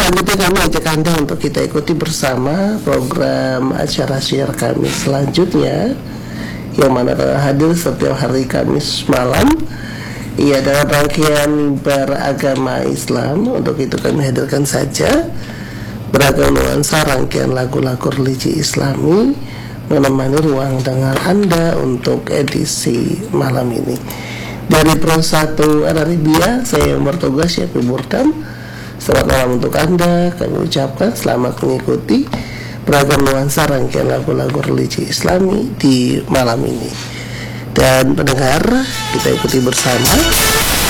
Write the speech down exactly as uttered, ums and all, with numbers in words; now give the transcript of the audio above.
selanjutnya kami ajak Anda untuk kita ikuti bersama program acara syiar Kamis selanjutnya, yang mana telah hadir setiap hari Kamis malam. Ia dalam rangkaian mimbar agama Islam. Untuk itu kami hadirkan saja beragam nuansa rangkaian lagu-lagu religi Islami menemani ruang dengar Anda untuk edisi malam ini. Dari Pro satu Arabia, saya yang bertugas Syafi Murdam. Selamat malam untuk Anda. Kami ucapkan selamat mengikuti beragam nuansa rangkaian lagu-lagu religi Islami di malam ini. Dan pendengar, kita ikuti bersama